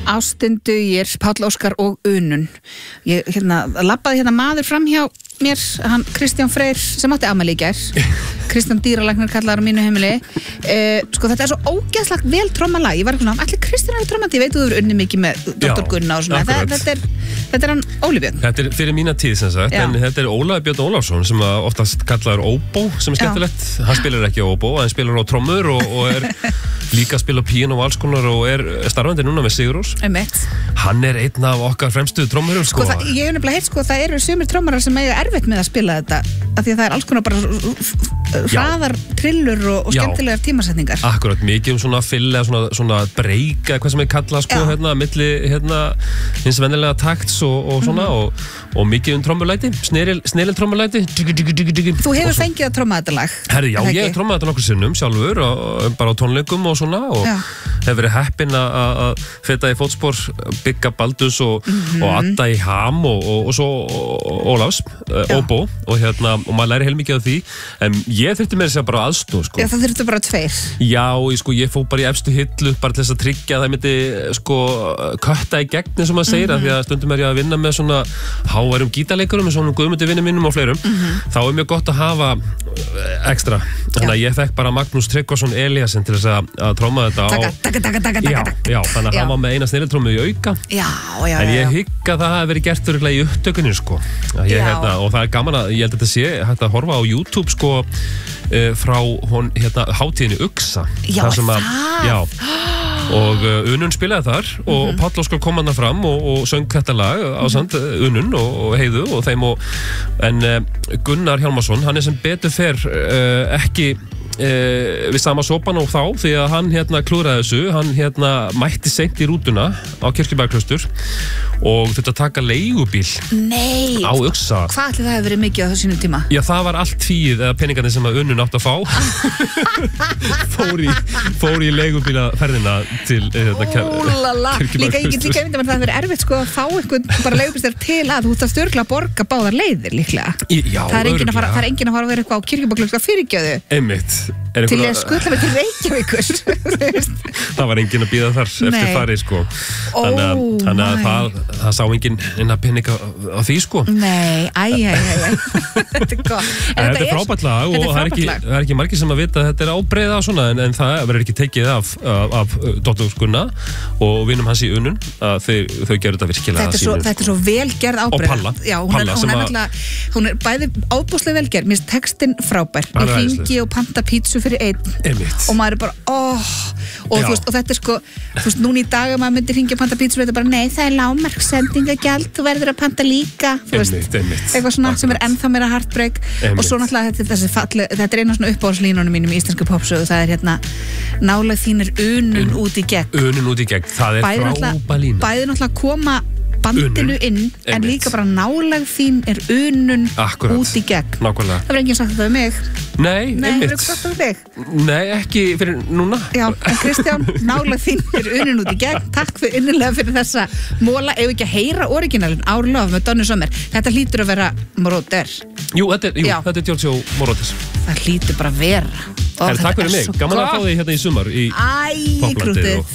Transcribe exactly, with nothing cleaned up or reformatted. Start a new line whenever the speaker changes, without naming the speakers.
Ástin Dugir, Páll Óskar og Unun. Ég hérna, labbaði hérna maður fram hjá mér, hann Kristján Freyr sem átti afmæli í gær. Kristján Dýralæknir kallaður á mínu heimili. Uh, sko þetta er svo ógeðslagt vel trommalag. Ég var eitthvað svona, allir Kristján er trommandi, ég veit þú hefur unnið mikið með doktor Gunna og svona. Þa, þetta, er, þetta er hann Óli Björn.
Þetta er fyrir mína tíð sem sagt, Já. en þetta er Ólafi Björn Ólafsson sem oftast kallaður óbó, sem er skemmtilegt. Já. Hann spilar ekki á óbó, hann spilar á trommur og, og er líka að spila píanó og alls konar og er starfandi núna með Sigurós. Hann er einn af okkar fremstu trommurum.
Sko, sko það, ég hef nefnilega heyrt sko, það eru sumir trommarar sem eiga erfitt með að spila þetta, af því að það er alls konar bara hraðar trillur og, og skemmtilegar tímasetningar.
Akkurat, mikið um svona fyll eða svona, svona breyk eða hvað sem ég kalla sko, hérna, milli, hérna, hins vennilega takts og, og svona mm. og, og mikið um trommulæti, sniril, sniril trommulæti.
Þú hefur fengið að tromma þetta lag?
Herri, já, ég hef trommað þetta nokkur sinnum sjálfur, og, bara á tónleikum og svona og já. Hef verið heppinn að feta í fótspor Bigga Baldus og, mm-hmm. og Adda í Ham og, og, og svo Ólafs, óbó og hérna, og maður læri heilmikið af því en ég þurfti með þess að bara aðstoð sko.
Já, það þurfti bara tveir.
Já, ég, sko, ég fó bara í efstu hillu bara til þess að tryggja að það myndi sko kötta í gegn eins og maður segir mm-hmm. því að stundum er ég að vinna með svona háværum gítarleikurum eins og svona Guðmundi vinni mínum og fleirum mm-hmm. þá er mjög gott að hafa ekstra. Þannig að ég fekk bara Magnús Tryggvason Eliasson til þess að, að tróma þetta á
taka, taka, taka, taka,
já, já, þannig að
já.
hann var með eina snirriltrómu í auka
já, já,
en ég
já.
hygg að það hafi verið gert örugglega í upptökunni sko. ég, hérna, og það er gaman að ég held að þetta sé hægt að horfa á YouTube sko uh, frá hún, hérna, hátíðinni Uxa
já,
sem að, já, og uh, Unun spilaði þar og mm-hmm. Páll Óskar kom hann fram og, og söng þetta lag ásamt mm-hmm. Unun og, og Heiðu og þeim og, en uh, Gunnar Hjálmarsson, hann er sem betur fer uh, ekki Uh, við sama sopan og þá því að hann hérna klúraði þessu, hann hérna mætti seint í rútuna á Kirkjubæjarklaustur og þurfti að taka leigubíl
Nei,
á Uxa.
Hvað ætli það hefur verið mikið á þessum tíma?
Já, það var allt tíð eða peningarnir sem að Unun átt að fá fór í fór í leigubílaferðina til hérna, Kirkjubæjarklaustur. Líka ég get líka myndið að það hefur verið erfitt sko að fá einhvern bara leigubílstjóra til að þú þarft örugglega að borga báðar leiðir líklega. Í, já, það er enginn að fara, það er enginn að fara að vera eitthvað á Kirkjubæjarklaustur að fyrirgefðu. Einmitt. Til ég skuttla mig til Reykjavíkur. Það var enginn að bíða þar Nei. Eftir farið sko. Þannig að, oh, þannig að það, það sá enginn inn að peninga á því sko. Nei, æj, æj, æj. Þetta er gott. En þetta er frábært lag og það er, ekki, það er ekki margir sem að vita að þetta er ábreiða og svona en, en það verður ekki tekið af, af, af doktor Gunna og vinnum hans í Unun að þeir, þau gerðu þetta virkilega
þetta er svo, þetta er svo velgerð ábreiða. Og Palla. Já, hún, Palla, er, hún, er alltaf, hún er bæði ábúslega velgerð. Mér finnst textin frábær. Ég hringi og panta pítsu fyrir einn Einmitt. Og maður er bara oh, og, veist, og þetta er sko þú veist, núna í dag að maður myndir hringja og panta pítsu og þetta er bara, nei, það er lágmarkssendingagjald þú verður að panta líka þú veist, einmitt, einmitt. Eitthvað svona Akkurat. Sem er ennþá meira heartbreak einmitt. Og svo náttúrulega þetta, þessi falli, þetta er eina svona uppáhaldslínunum mínum í íslensku popsögu það er hérna, nálega þín er unun Un, út í gegn unun út í gegn, það er frábær lína bæði náttúrulega koma bandinu unun. Inn en Einmitt. Líka bara nálega þín er unun Akkurat. Út í gegn Nákvæmlega. Það verður enginn sagt þetta um mig
Nei,
Nei hefur ekki sagt þetta um þig
Nei, ekki fyrir núna
Já, en Kristján, nálega þín er unun út í gegn Takk fyrir innilega fyrir þessa móla ef ekki að heyra originalin Our Love með Donny Summer Þetta hlýtur að vera Moroder
Jú, þetta er, jú, þetta er Giorgio Moroder Það
hlýtur bara að vera
Ó, Takk fyrir mig, gaman að fá þig hérna í sumar í
Æ, krútið